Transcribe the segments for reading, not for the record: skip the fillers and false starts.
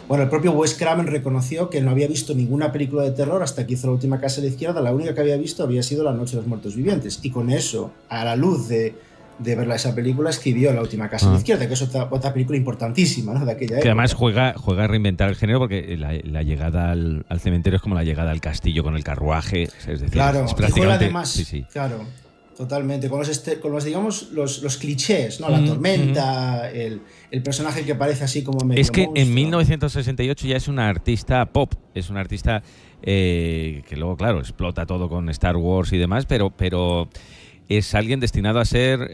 Bueno, el propio Wes Craven reconoció que no había visto ninguna película de terror hasta que hizo La última casa a la izquierda. La única que había visto había sido La noche de los muertos vivientes. Y con eso, a la luz de ver esa película, escribió La última casa a la Ah. izquierda, que es otra película importantísima, ¿no?, de aquella Que además época. juega a reinventar el género porque la llegada al cementerio es como la llegada al castillo con el carruaje. Es decir, es Claro, y juega prácticamente. Sí, además, sí. claro, totalmente, con los digamos, los clichés, ¿no? La Ujú, ujú. tormenta, el personaje que parece así como Es medio que en monstruo. 1968 ya es una artista pop, es una artista que luego, claro, explota todo con Star Wars y demás, pero es alguien destinado a ser,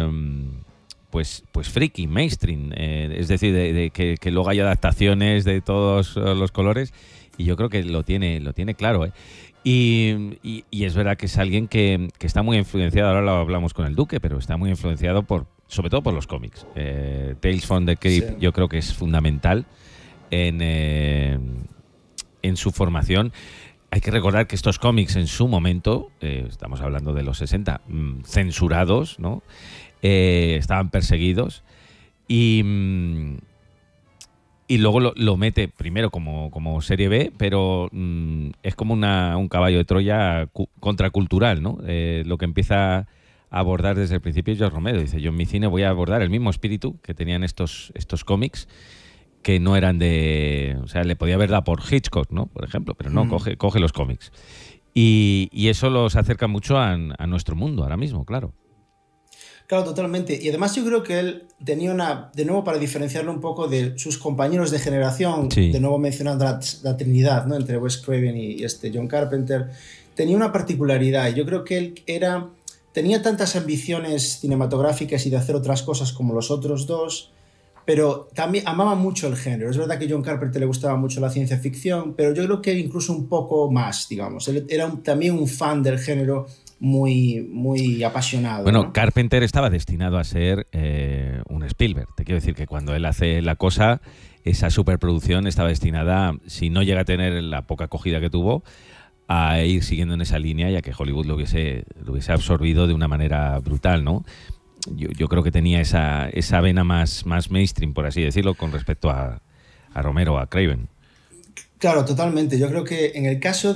pues friki, mainstream, es decir, de que luego hay adaptaciones de todos los colores y yo creo que lo tiene claro, ¿eh? Y es verdad que es alguien que está muy influenciado, ahora lo hablamos con el Duque, pero está muy influenciado sobre todo por los cómics. Tales from the Sí. Crypt yo creo que es fundamental en, eh, en su formación. Hay que recordar que estos cómics en su momento, estamos hablando de los 60, censurados, ¿no? Estaban perseguidos y, y luego lo mete primero como serie B, pero es como un caballo de Troya contracultural, ¿no? Lo que empieza a abordar desde el principio George Romero. Dice, yo en mi cine voy a abordar el mismo espíritu que tenían estos cómics, que no eran de... O sea, le podía haber dado por Hitchcock, ¿no? Por ejemplo, pero no, Mm. coge los cómics. Y eso los acerca mucho a nuestro mundo ahora mismo, claro. Claro, totalmente. Y además yo creo que él tenía de nuevo para diferenciarlo un poco de sus compañeros de generación, de Sí. nuevo mencionando la Trinidad, ¿no?, entre Wes Craven y este John Carpenter, tenía una particularidad. Yo creo que él tenía tantas ambiciones cinematográficas y de hacer otras cosas como los otros dos, pero también amaba mucho el género. Es verdad que a John Carpenter le gustaba mucho la ciencia ficción, pero yo creo que incluso un poco más, digamos. Él era también un fan del género muy, muy apasionado, Bueno, ¿no? Carpenter estaba destinado a ser un Spielberg. Te quiero decir que cuando él hace la cosa, esa superproducción estaba destinada, si no llega a tener la poca acogida que tuvo, a ir siguiendo en esa línea, ya que Hollywood lo hubiese absorbido de una manera brutal, ¿no? Yo creo que tenía esa vena más mainstream, por así decirlo, con respecto a Romero, a Craven. Claro, totalmente. Yo creo que en el caso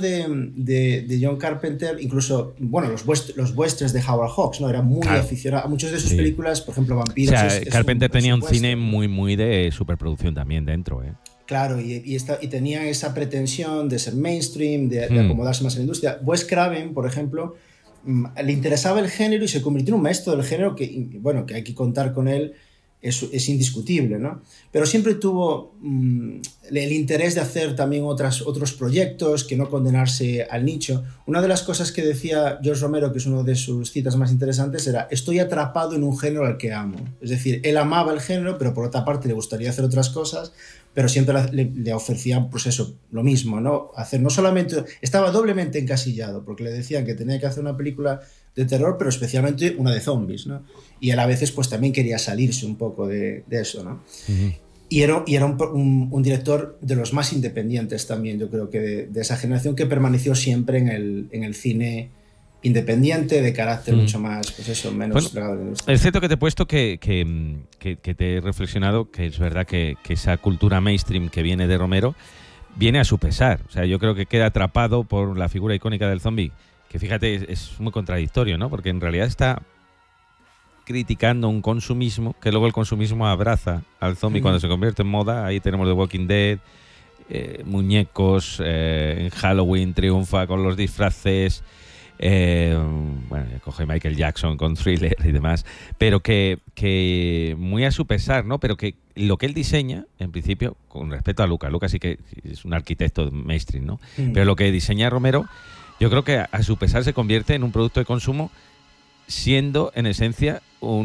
de John Carpenter, incluso, bueno, los westerns de Howard Hawks, ¿no? Era muy Claro, aficionado a muchas de sus sí. películas, por ejemplo, O Vampiros sea, es Carpenter es tenía un un cine western, ¿no? muy de superproducción también dentro, ¿eh? Claro, y tenía esa pretensión de ser mainstream, de Hmm. acomodarse más en la industria. Wes Craven, por ejemplo, le interesaba el género y se convirtió en un maestro del género bueno, que hay que contar con él, es indiscutible, ¿no? Pero siempre tuvo el interés de hacer también otros proyectos, que no condenarse al nicho. Una de las cosas que decía George Romero, que es una de sus citas más interesantes, era: estoy atrapado en un género al que amo. Es decir, él amaba el género, pero por otra parte le gustaría hacer otras cosas, pero siempre le ofrecían, pues eso, lo mismo, ¿no? Hacer no solamente, estaba doblemente encasillado, porque le decían que tenía que hacer una película de terror, pero especialmente una de zombies, ¿no? Y él a veces pues también quería salirse un poco de eso, ¿no? Ujú. Y era un director de los más independientes también, yo creo que de esa generación, que permaneció siempre en el cine independiente, de carácter Ujú. mucho más, pues eso, Bueno, menos legado de la industria. es cierto que te he puesto que te he reflexionado que es verdad que esa cultura mainstream que viene de Romero viene a su pesar. O sea, yo creo que queda atrapado por la figura icónica del zombie, que fíjate, es muy contradictorio, ¿no? Porque en realidad está criticando un consumismo que luego el consumismo abraza al zombie cuando se convierte en moda. Ahí tenemos The Walking Dead, muñecos, en Halloween triunfa con los disfraces. Bueno, coge Michael Jackson con Thriller y demás, pero que muy a su pesar, ¿no? Pero que lo que él diseña, en principio, con respecto a Lucas sí que es un arquitecto mainstream, ¿no? Pero lo que diseña Romero, yo creo que a su pesar se convierte en un producto de consumo, siendo en esencia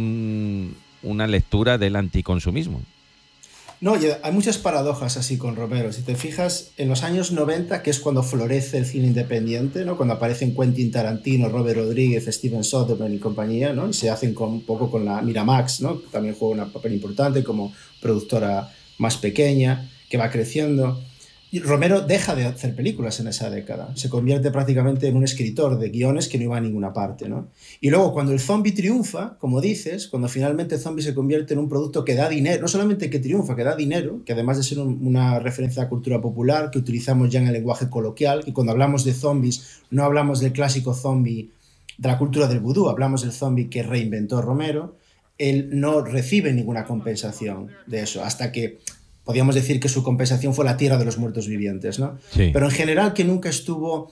una lectura del anticonsumismo. No, y hay muchas paradojas así con Romero. Si te fijas, en los años 90, que es cuando florece el cine independiente, ¿no? Cuando aparecen Quentin Tarantino, Robert Rodríguez, Steven Soderbergh y compañía, ¿no? Y se hacen un poco con la Miramax, ¿no? Que también juega un papel importante como productora más pequeña, que va creciendo. Y Romero deja de hacer películas en esa década. Se convierte prácticamente en un escritor de guiones que no iba a ninguna parte, ¿no? Y luego, cuando el zombie triunfa, como dices, cuando finalmente el zombie se convierte en un producto que da dinero, no solamente que triunfa, que da dinero, que además de ser una referencia a la cultura popular, que utilizamos ya en el lenguaje coloquial, que cuando hablamos de zombies no hablamos del clásico zombie de la cultura del vudú, hablamos del zombie que reinventó Romero, él no recibe ninguna compensación de eso, hasta que podríamos decir que su compensación fue la tierra de los muertos vivientes, ¿no? Sí. Pero en general que nunca estuvo,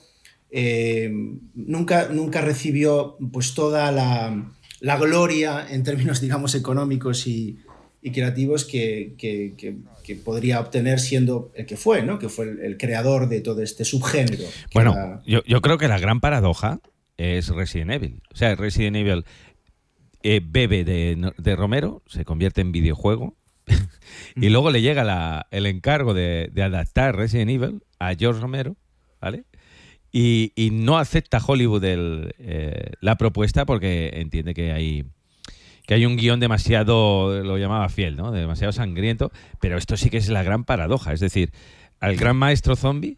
nunca recibió pues toda la gloria en términos, digamos, económicos y creativos que podría obtener siendo el que fue, ¿no? Que fue el creador de todo este subgénero. Bueno, yo creo que la gran paradoja es Resident Evil. O sea, Resident Evil bebe de Romero, se convierte en videojuego, y luego le llega el encargo de adaptar Resident Evil a George Romero, ¿vale? Y no acepta Hollywood la propuesta porque entiende que hay un guión demasiado, lo llamaba fiel, ¿no? Demasiado sangriento, pero esto sí que es la gran paradoja. Es decir, al gran maestro zombie,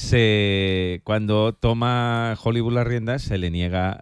cuando toma Hollywood las riendas, se le niega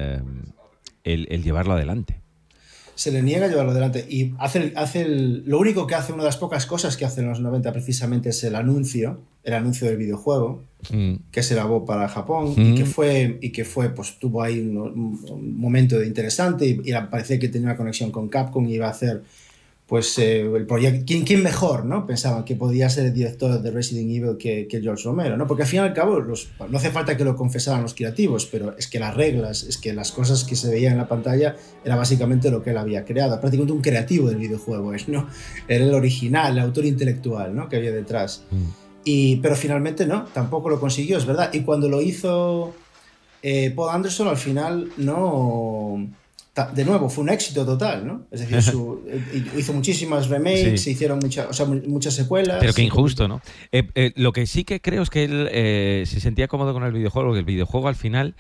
el llevarlo adelante. Se le niega llevarlo adelante y lo único que hace, una de las pocas cosas que hace en los 90 precisamente es el anuncio del videojuego que se grabó para Japón y que fue pues tuvo ahí un momento interesante y parecía que tenía una conexión con Capcom y iba a hacer pues el proyecto. ¿Quién mejor, ¿no? Pensaban que podía ser el director de Resident Evil que George Romero, ¿no? Porque al fin y al cabo no hace falta que lo confesaran los creativos, pero es que las reglas, es que las cosas que se veían en la pantalla era básicamente lo que él había creado, prácticamente un creativo del videojuego, ¿no? Era el original, el autor intelectual, ¿no? Que había detrás. Pero finalmente no, tampoco lo consiguió, es verdad. Y cuando lo hizo Paul Anderson, al final no... De nuevo, fue un éxito total, ¿no? Es decir, hizo muchísimas remakes, se hicieron muchas secuelas. Pero qué injusto, ¿no? Lo que sí que creo es que él se sentía cómodo con el videojuego, porque el videojuego al final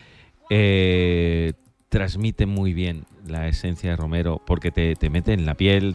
transmite muy bien la esencia de Romero, porque te mete en la piel,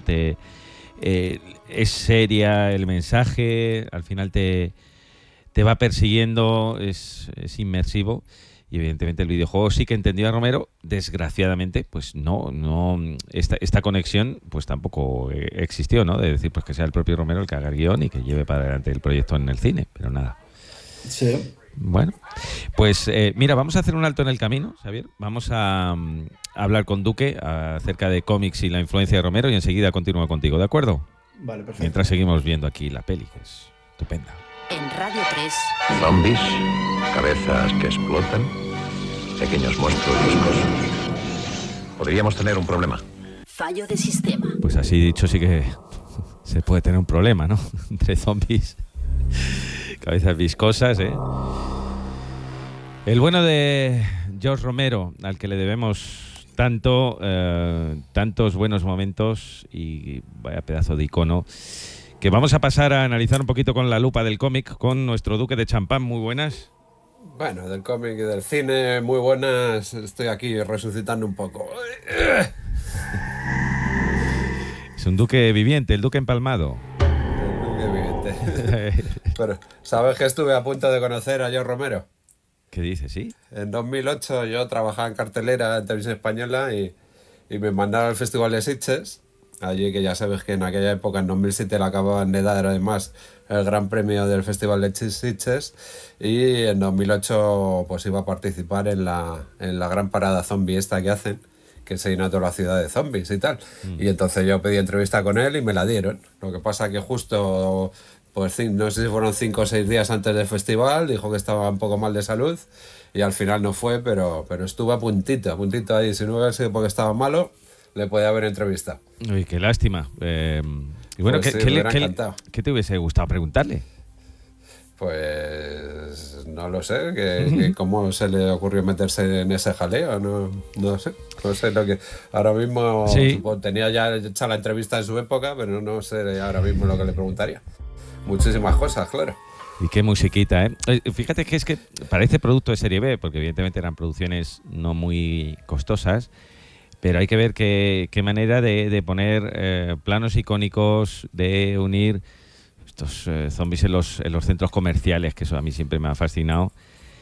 es seria el mensaje, al final te va persiguiendo, es inmersivo. Y evidentemente el videojuego sí que entendió a Romero, desgraciadamente, pues no esta conexión pues tampoco existió, ¿no? De decir pues que sea el propio Romero el que haga el guión y que lleve para adelante el proyecto en el cine, pero nada. Sí. Bueno, pues mira, vamos a hacer un alto en el camino, Xavier. Vamos a hablar con Duque acerca de cómics y la influencia de Romero y enseguida continúo contigo, ¿de acuerdo? Vale, perfecto. Mientras seguimos viendo aquí la peli, que es estupenda. En Radio 3. Zombies, cabezas que explotan, pequeños monstruos viscosos. Podríamos tener un problema. Fallo de sistema. Pues así dicho sí que se puede tener un problema, ¿no? Entre zombies, cabezas viscosas, ¿eh? El bueno de George Romero, al que le debemos tantos buenos momentos y vaya pedazo de icono, que vamos a pasar a analizar un poquito con la lupa del cómic con nuestro Duque de Champán. Muy buenas. Bueno, del cómic y del cine, muy buenas. Estoy aquí resucitando un poco. Es un duque viviente, el duque empalmado. El duque viviente. Pero, ¿sabes que estuve a punto de conocer a George Romero? ¿Qué dices, sí? En 2008 yo trabajaba en cartelera en Televisión Española y me mandaron al Festival de Sitges. Allí, que ya sabes que en aquella época, en 2007, le acababan de dar además el gran premio del Festival de Sitges, y en 2008 pues iba a participar en la gran parada zombie esta que hacen, que se llena toda la ciudad de zombies y tal. Y entonces yo pedí entrevista con él y me la dieron. Lo que pasa que justo, pues no sé si fueron 5 o 6 días antes del festival, dijo que estaba un poco mal de salud y al final no fue, pero estuvo a puntito ahí. Si no hubiera sido porque estaba malo, le podía haber entrevistado. Uy, qué lástima. Y bueno, pues ¿qué te hubiese gustado preguntarle? Pues no lo sé, que cómo se le ocurrió meterse en ese jaleo, no sé lo que ahora mismo tenía ya hecha la entrevista en su época, pero no sé ahora mismo lo que le preguntaría. Muchísimas cosas, claro. Y qué musiquita, ¿eh? Fíjate que es que parece producto de serie B, porque evidentemente eran producciones no muy costosas, pero hay que ver qué manera de poner planos icónicos, de unir estos zombies en los centros comerciales, que eso a mí siempre me ha fascinado.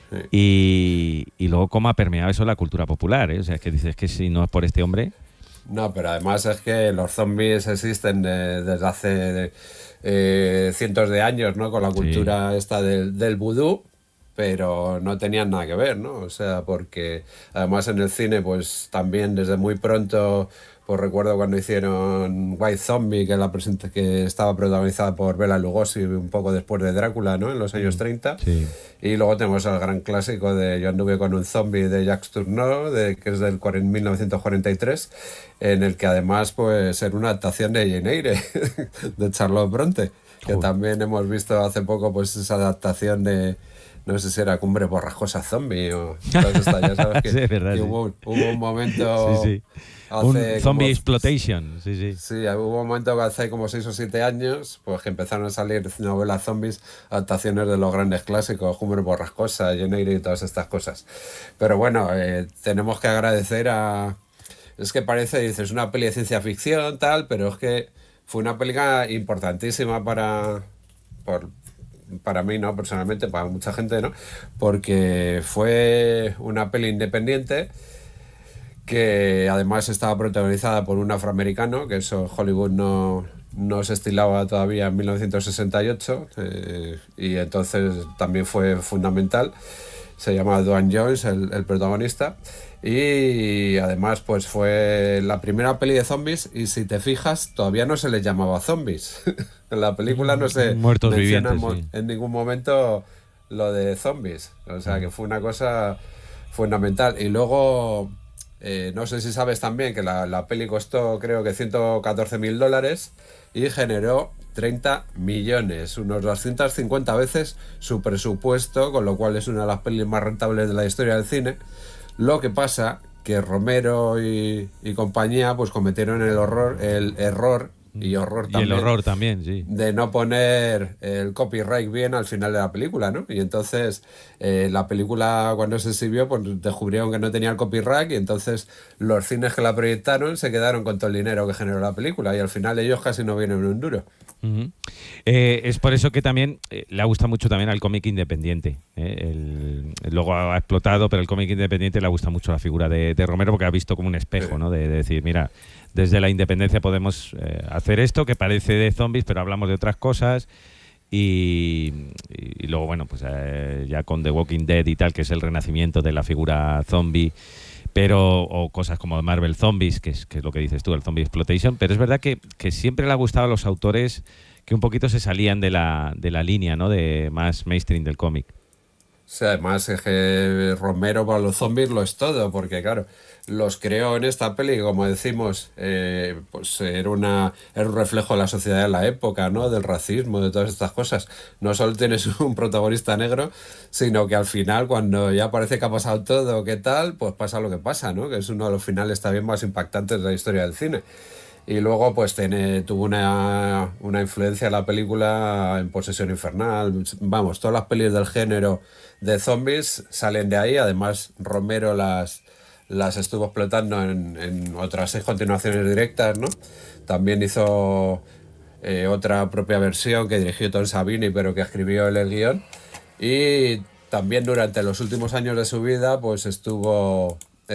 Y luego cómo ha permeado eso la cultura popular, ¿eh? O sea, es que dices que si no es por este hombre... No, pero además es que los zombies existen desde hace cientos de años, ¿no? Con la cultura esta del vudú, pero no tenían nada que ver, ¿no? O sea, porque además en el cine, pues también desde muy pronto, pues recuerdo cuando hicieron White Zombie, que estaba protagonizada por Bela Lugosi un poco después de Drácula, ¿no? En los años 30. Sí. Y luego tenemos el gran clásico de Yo anduve con un zombie de Jacques Tourneur, que es del 1943, en el que además pues era una adaptación de Jane Eyre, de Charlotte Bronte, que también hemos visto hace poco pues esa adaptación de, no sé si era Cumbre Borrascosa Zombie o todas estas, ya sabes que, sí, es verdad, que hubo un momento... Sí. Un zombie exploitation, sí. Sí, hubo un momento que hace como 6 o 7 años, pues que empezaron a salir novelas zombies, adaptaciones de los grandes clásicos, Cumbre Borrascosa, Jane Eyre y todas estas cosas. Pero bueno, tenemos que agradecer a... Es que parece, dices, una peli de ciencia ficción, tal, pero es que fue una película importantísima para mí, ¿no? Personalmente, para mucha gente, ¿no? Porque fue una peli independiente que además estaba protagonizada por un afroamericano, que eso Hollywood no se estilaba todavía en 1968, y entonces también fue fundamental. Se llama Dwayne Jones, el protagonista, y además pues fue la primera peli de zombies, y si te fijas todavía no se les llamaba zombies. En la película no se muertos menciona vivientes, en ningún momento lo de zombies, o sea que fue una cosa fundamental. Y luego no sé si sabes también que la peli costó creo que $114.000 y generó 30 millones, unos 250 veces su presupuesto, con lo cual es una de las pelis más rentables de la historia del cine. Lo que pasa que Romero y compañía pues cometieron el error Y el horror también, sí. De no poner el copyright bien al final de la película, ¿no? Y entonces la película cuando se exhibió pues descubrieron que no tenía el copyright, y entonces los cines que la proyectaron se quedaron con todo el dinero que generó la película, y al final ellos casi no vienen un duro. Es por eso que también le gusta mucho también al cómic independiente. Luego ha explotado, pero el cómic independiente le gusta mucho la figura de Romero, porque ha visto como un espejo, ¿no? De decir, mira, desde la independencia podemos hacer esto que parece de zombies, pero hablamos de otras cosas. Y luego, bueno, pues ya con The Walking Dead y tal, que es el renacimiento de la figura zombie, o cosas como Marvel Zombies, que es lo que dices tú, el Zombie Exploitation. Pero es verdad que siempre le ha gustado a los autores que un poquito se salían de la línea, ¿no? De más mainstream del cómic. Sí, además es que Romero para los zombies lo es todo, porque claro, los creó en esta peli, como decimos, pues era un reflejo de la sociedad de la época, ¿no? Del racismo, de todas estas cosas. No solo tienes un protagonista negro, sino que al final, cuando ya parece que ha pasado todo, ¿qué tal? Pues pasa lo que pasa, ¿no? Que es uno de los finales también más impactantes de la historia del cine. Y luego pues tuvo una influencia en la película en Posesión Infernal. Vamos, todas las pelis del género de zombies salen de ahí. Además Romero las estuvo explotando en otras 6 continuaciones directas, ¿no? También hizo otra propia versión que dirigió Tom Savini, pero que escribió él el guión. Y también durante los últimos años de su vida pues estuvo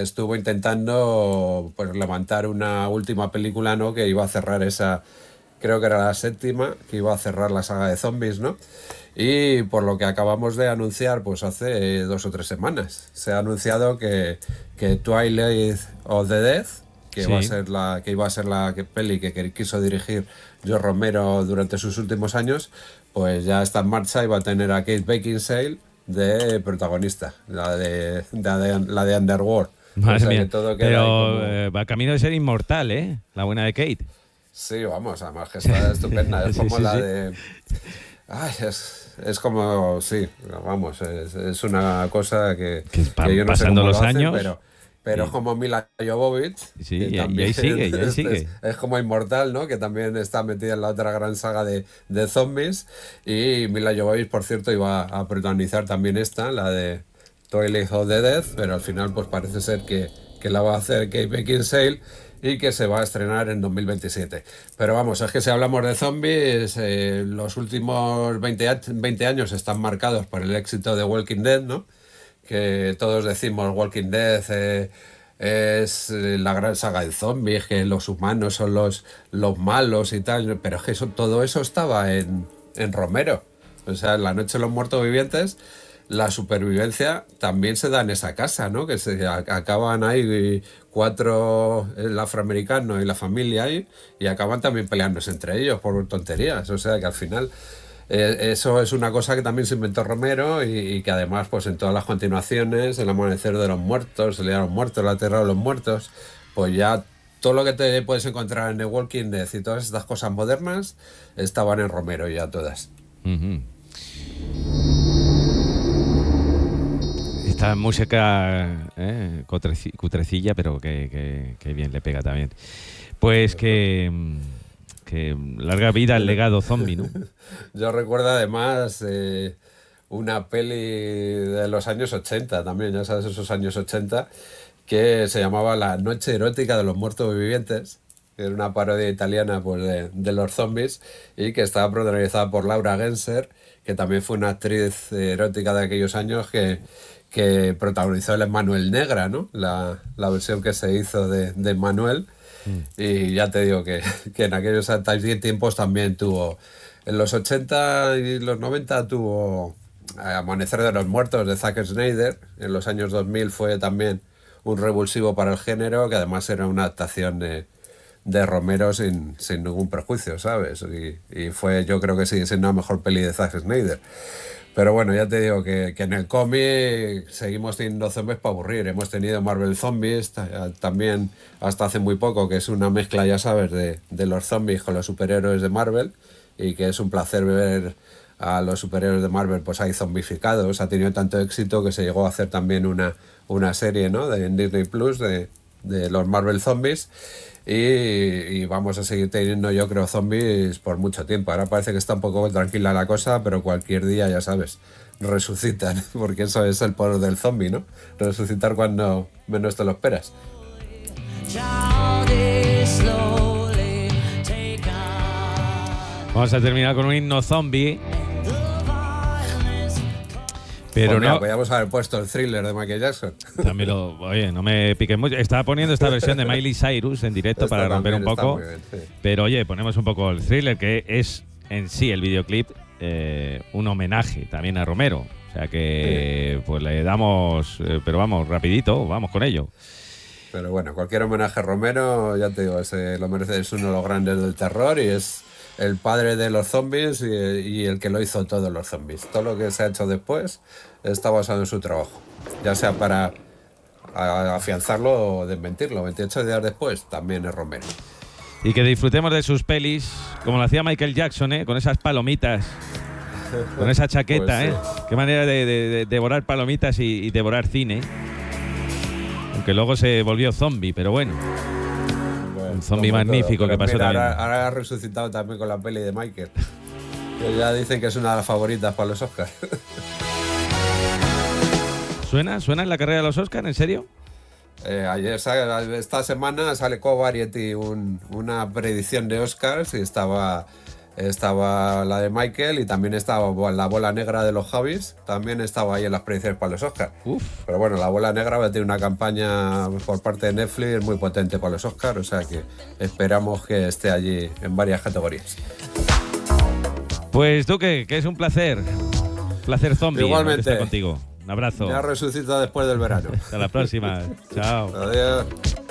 intentando pues levantar una última película, ¿no? Que iba a cerrar esa, creo que era la 7ª, que iba a cerrar la saga de zombies, ¿no? Y por lo que acabamos de anunciar pues hace 2 o 3 semanas se ha anunciado que Twilight of the Dead, que iba a ser la peli que quiso dirigir George Romero durante sus últimos años, pues ya está en marcha y va a tener a Kate Beckinsale de protagonista, la de Underworld. Madre mía, todo pero va camino de ser inmortal, ¿eh? La buena de Kate. Sí, vamos, además que está estupenda. Es como de... Ay, es como... Sí, vamos, es una cosa que yo no sé cómo los lo hacen, años... pero es como Mila Jovovich. Sí, y ahí sigue. Es como inmortal, ¿no? Que también está metida en la otra gran saga de zombies. Y Mila Jovovich, por cierto, iba a protagonizar también la de Twilight of the Dead, pero al final pues parece ser que la va a hacer Kate Beckinsale. y que se va a estrenar en 2027. Pero vamos, es que si hablamos de zombies, los últimos 20 años están marcados por el éxito de Walking Dead, ¿no? Que todos decimos Walking Dead es la gran saga de zombies, que los humanos son los malos y tal, pero es que todo eso estaba en Romero. O sea, en La Noche de los Muertos Vivientes, la supervivencia también se da en esa casa, ¿no? Que se acaban ahí 4 el afroamericano y la familia ahí, y acaban también peleándose entre ellos por tonterías. O sea, que al final eso es una cosa que también se inventó Romero y que además, pues en todas las continuaciones, El Amanecer de los Muertos, El Día de los Muertos, La Tierra de los Muertos, pues ya todo lo que te puedes encontrar en The Walking Dead y todas estas cosas modernas estaban en Romero ya todas. Uh-huh. Esta música cutrecilla, pero que bien le pega también. Pues que larga vida al legado zombie, ¿no? Yo recuerdo además una peli de los años 80 también, ya sabes, esos años 80, que se llamaba La Noche Erótica de los Muertos Vivientes, que era una parodia italiana, pues, de los zombies, y que estaba protagonizada por Laura Genser, que también fue una actriz erótica de aquellos años que protagonizó el Emmanuel Negra, ¿no? La versión que se hizo de Emmanuel. Y ya te digo que en aquellos tiempos también tuvo, en los 80 y los 90 tuvo Amanecer de los Muertos de Zack Snyder. En los años 2000 fue también un revulsivo para el género, que además era una adaptación de Romero sin ningún prejuicio, ¿sabes? Y fue, yo creo que sigue siendo la mejor peli de Zack Snyder. Pero bueno, ya te digo que en el cómic seguimos teniendo zombies para aburrir. Hemos tenido Marvel Zombies también hasta hace muy poco, que es una mezcla, ya sabes, de los zombies con los superhéroes de Marvel, y que es un placer ver a los superhéroes de Marvel pues ahí zombificados. Ha tenido tanto éxito que se llegó a hacer también una serie, ¿no? En Disney Plus de los Marvel Zombies. Y vamos a seguir teniendo, yo creo, zombies por mucho tiempo. Ahora parece que está un poco tranquila la cosa, pero cualquier día, ya sabes, resucitan, porque eso es el poder del zombie, ¿no? Resucitar cuando menos te lo esperas. Vamos a terminar con un himno zombie. Pero pues mira, no, podríamos haber puesto el Thriller de Michael Jackson. También oye, no me piques mucho. Estaba poniendo esta versión de Miley Cyrus en directo para romper un poco. Bien, sí. Pero oye, ponemos un poco el Thriller, que es en sí el videoclip un homenaje también a Romero. O sea que pues le damos, pero vamos, rapidito, vamos con ello. Pero bueno, cualquier homenaje a Romero, ya te digo, lo merece, es uno de los grandes del terror y es el padre de los zombies y el que lo hizo todos los zombies. Todo lo que se ha hecho después está basado en su trabajo, ya sea para afianzarlo o desmentirlo. 28 días después también es Romero. Y que disfrutemos de sus pelis, como lo hacía Michael Jackson, con esas palomitas, con esa chaqueta. Pues sí. Qué manera de devorar palomitas y devorar cine. Aunque luego se volvió zombie, pero bueno. Un zombie magnífico que pasó mira, también. Ahora ha resucitado también con la peli de Michael, que ya dicen que es una de las favoritas para los Oscars. ¿Suena en la carrera de los Oscars? ¿En serio? Esta semana sale Variety una predicción de Oscars y estaba la de Michael y también estaba la bola negra de los Javis, también estaba ahí en las predicciones para los Oscars. Pero bueno, la bola negra va a tener una campaña por parte de Netflix muy potente para los Oscars, o sea que esperamos que esté allí en varias categorías. Pues Duque, que es un placer zombie. Igualmente estar contigo. Un abrazo. Ya resucita después del verano. Hasta la próxima. Chao. Adiós.